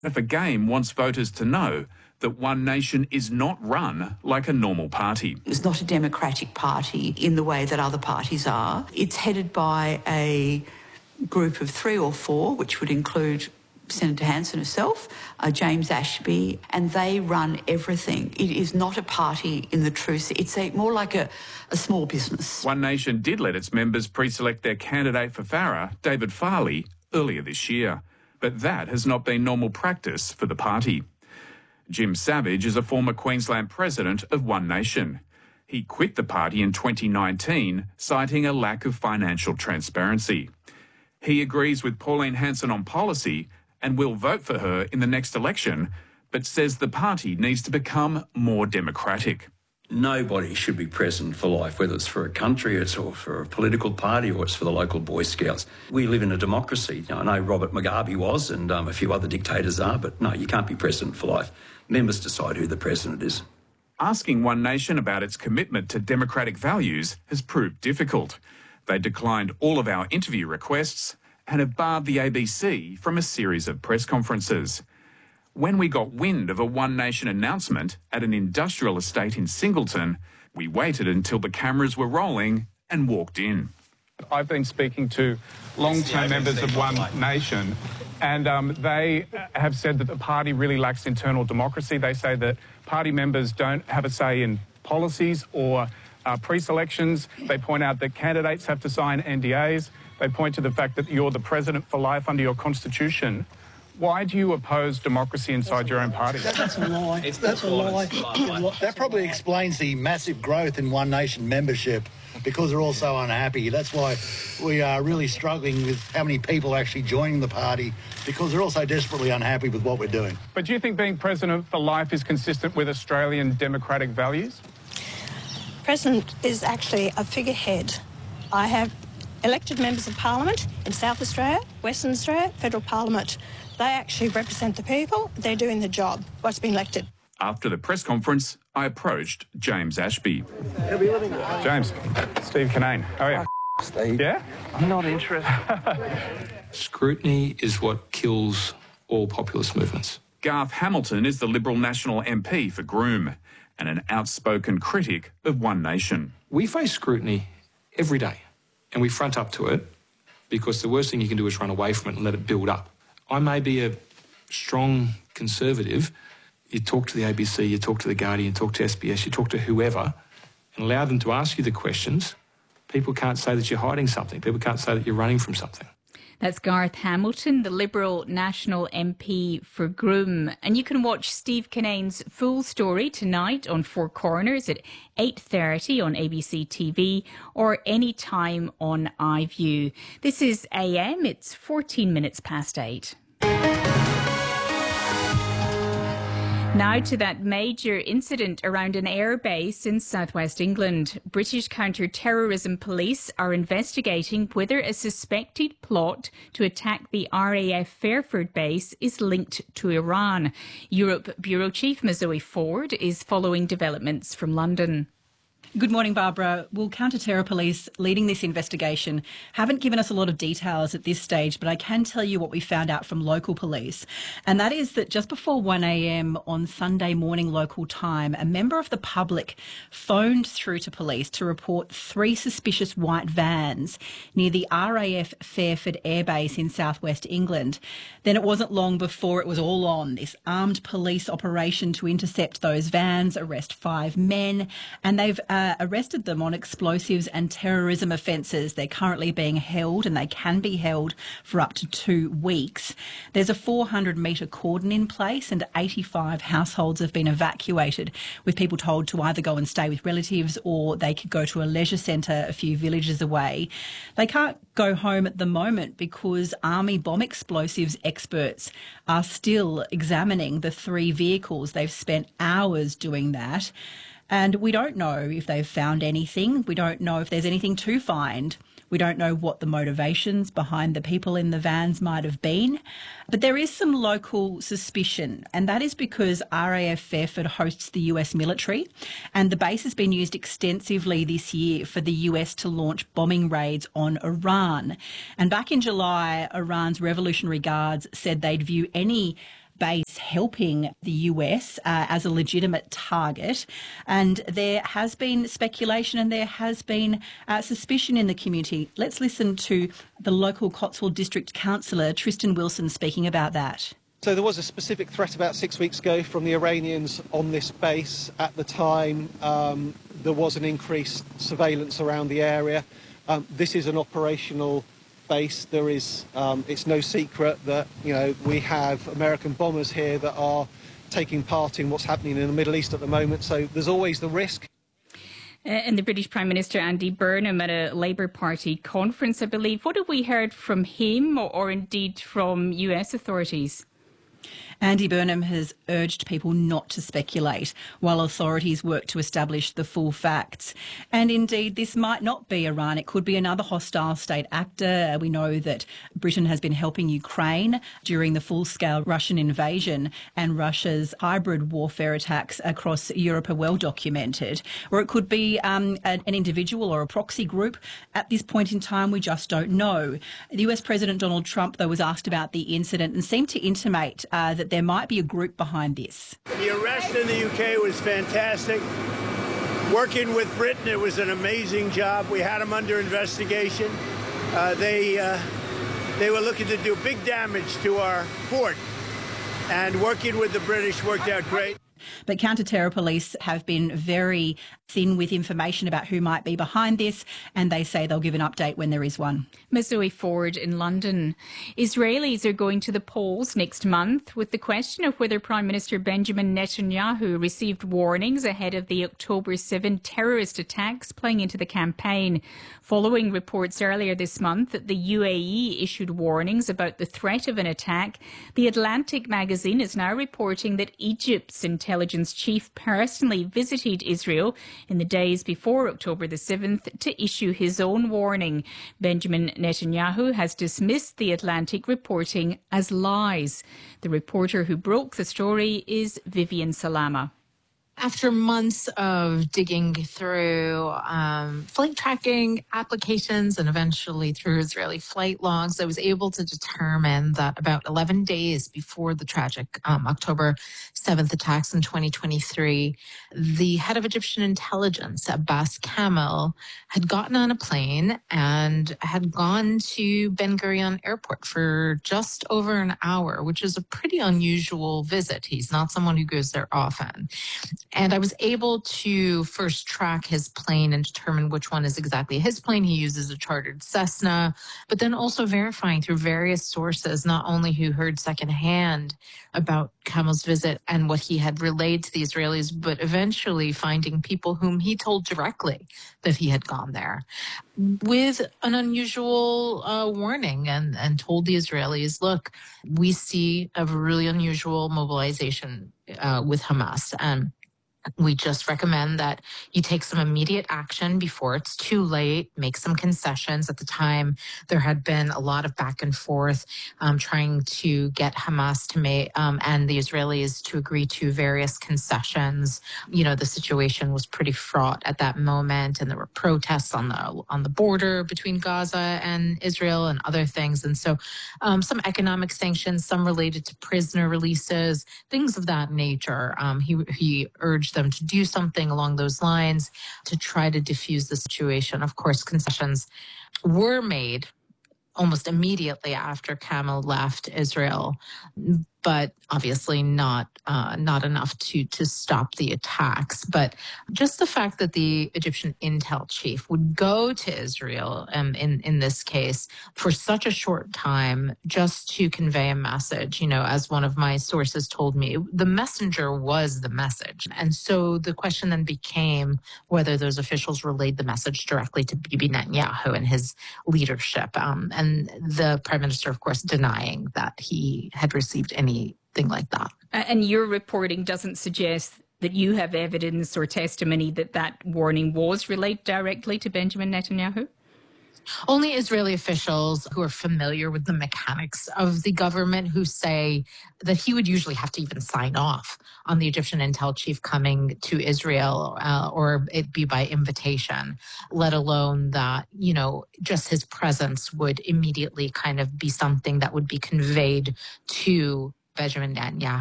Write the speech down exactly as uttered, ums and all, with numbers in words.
The Game wants voters to know that One Nation is not run like a normal party. It's not a democratic party in the way that other parties are. It's headed by a group of three or four, which would include Senator Hanson herself, uh, James Ashby, and they run everything. It is not a party in the true sense. It's a, more like a, a small business. One Nation did let its members pre-select their candidate for Farrer, David Farley, earlier this year. But that has not been normal practice for the party. Jim Savage is a former Queensland president of One Nation. He quit the party in twenty nineteen, citing a lack of financial transparency. He agrees with Pauline Hanson on policy and will vote for her in the next election, but says the party needs to become more democratic. Nobody should be president for life, whether it's for a country, it's or for a political party, or it's for the local Boy Scouts. We live in a democracy. I know Robert Mugabe was, and um, a few other dictators are, but no, you can't be president for life. Members decide who the president is. Asking One Nation about its commitment to democratic values has proved difficult. They declined all of our interview requests and have barred the A B C from a series of press conferences. When we got wind of a One Nation announcement at an industrial estate in Singleton, we waited until the cameras were rolling and walked in. I've been speaking to long-term members of One Nation, and um, they have said that the party really lacks internal democracy. They say that party members don't have a say in policies or uh, pre-selections. They point out that candidates have to sign N D As. They point to the fact that you're the president for life under your constitution. Why do you oppose democracy inside your own party? That's a lie. It's That's a lie. That probably explains the massive growth in One Nation membership, because they're all so unhappy. That's why we are really struggling with how many people are actually joining the party, because they're all so desperately unhappy with what we're doing. But do you think being president for life is consistent with Australian democratic values? President is actually a figurehead. I have elected members of Parliament in South Australia, Western Australia, Federal Parliament. They actually represent the people. They're doing the job, what's been elected. After the press conference, I approached James Ashby. James, Steve Kinane, how are you? Steve. Yeah? I'm not interested. Scrutiny is what kills all populist movements. Garth Hamilton is the Liberal National M P for Groom and an outspoken critic of One Nation. We face scrutiny every day and we front up to it, because the worst thing you can do is run away from it and let it build up. I may be a strong conservative. You talk to the A B C, you talk to The Guardian, you talk to S B S, you talk to whoever, and allow them to ask you the questions. People can't say that you're hiding something. People can't say that you're running from something. That's Garth Hamilton, the Liberal National M P for Groom. And you can watch Steve Kinane's full story tonight on Four Corners at eight thirty on A B C T V or any time on iView. This is A M. It's fourteen minutes past eight. Now to that major incident around an airbase in southwest England. British counter-terrorism police are investigating whether a suspected plot to attack the R A F Fairford base is linked to Iran. Europe Bureau Chief Mazoe Ford is following developments from London. Good morning, Barbara. Well, counter-terror police leading this investigation haven't given us a lot of details at this stage, but I can tell you what we found out from local police. And that is that just before one a m on Sunday morning local time, a member of the public phoned through to police to report three suspicious white vans near the R A F Fairford airbase in southwest England. Then it wasn't long before it was all on, this armed police operation to intercept those vans, arrest five men, and they've uh, arrested them on explosives and terrorism offences. They're currently being held, and they can be held for up to two weeks. There's a four hundred metre cordon in place, and eighty-five households have been evacuated, with people told to either go and stay with relatives or they could go to a leisure centre a few villages away. They can't go home at the moment because Army bomb explosives experts are still examining the three vehicles. They've spent hours doing that. And we don't know if they've found anything. We don't know if there's anything to find. We don't know what the motivations behind the people in the vans might have been. But there is some local suspicion, and that is because R A F Fairford hosts the U S military, and the base has been used extensively this year for the U S to launch bombing raids on Iran. And back in July, Iran's Revolutionary Guards said they'd view any base helping the U S uh, as a legitimate target. And there has been speculation and there has been uh, suspicion in the community. Let's listen to the local Cotswold District Councillor, Tristan Wilson, speaking about that. So there was a specific threat about six weeks ago from the Iranians on this base. At the time, um, there was an increased surveillance around the area. Um, this is an operational base. There is, um, it's no secret that, you know, we have American bombers here that are taking part in what's happening in the Middle East at the moment. So there's always the risk. And the British Prime Minister Andy Burnham at a Labour Party conference, I believe. What have we heard from him or, or indeed from U S authorities? Andy Burnham has urged people not to speculate while authorities work to establish the full facts. And indeed, this might not be Iran. It could be another hostile state actor. We know that Britain has been helping Ukraine during the full-scale Russian invasion, and Russia's hybrid warfare attacks across Europe are well documented. Or it could be um, an, an individual or a proxy group. At this point in time, we just don't know. The U S President Donald Trump, though, was asked about the incident and seemed to intimate uh, that there might be a group behind this. The arrest in the U K was fantastic. Working with Britain, it was an amazing job. We had them under investigation. Uh, they, uh, they were looking to do big damage to our port, and working with the British worked out great. But counter-terror police have been very thin with information about who might be behind this, and they say they'll give an update when there is one. Ms Zoe Ford in London. Israelis are going to the polls next month with the question of whether Prime Minister Benjamin Netanyahu received warnings ahead of the October seventh terrorist attacks playing into the campaign, following reports earlier this month that the U A E issued warnings about the threat of an attack. The Atlantic magazine is now reporting that Egypt's intelligence chief personally visited Israel in the days before October the seventh to issue his own warning. Benjamin Netanyahu has dismissed the Atlantic reporting as lies. The reporter who broke the story is Vivian Salama. After months of digging through um, flight tracking applications and eventually through Israeli flight logs, I was able to determine that about eleven days before the tragic um, October seventh attacks in twenty twenty-three, the head of Egyptian intelligence, Abbas Kamel, had gotten on a plane and had gone to Ben Gurion Airport for just over an hour, which is a pretty unusual visit. He's not someone who goes there often. And I was able to first track his plane and determine which one is exactly his plane. He uses a chartered Cessna, but then also verifying through various sources, not only who heard secondhand about Kamel's visit and what he had relayed to the Israelis, but eventually finding people whom he told directly that he had gone there with an unusual uh, warning and, and told the Israelis, look, we see a really unusual mobilization uh, with Hamas. And we just recommend that you take some immediate action before it's too late, make some concessions. At the time, there had been a lot of back and forth um, trying to get Hamas to make um, and the Israelis to agree to various concessions. You know, the situation was pretty fraught at that moment, and there were protests on the on the border between Gaza and Israel and other things. And so um, some economic sanctions, some related to prisoner releases, things of that nature. Um, he, he urged them to do something along those lines to try to diffuse the situation. Of course, concessions were made almost immediately after Kamel left Israel, but obviously not uh, not enough to to stop the attacks. But just the fact that the Egyptian intel chief would go to Israel um, in, in this case for such a short time just to convey a message, you know, as one of my sources told me, the messenger was the message. And so the question then became whether those officials relayed the message directly to Bibi Netanyahu and his leadership. Um, and the prime minister, of course, denying that he had received any thing like that. And your reporting doesn't suggest that you have evidence or testimony that that warning was relayed directly to Benjamin Netanyahu? Only Israeli officials who are familiar with the mechanics of the government who say that he would usually have to even sign off on the Egyptian intel chief coming to Israel uh, or it be by invitation, let alone that, you know, just his presence would immediately kind of be something that would be conveyed to Benjamin Netanyahu.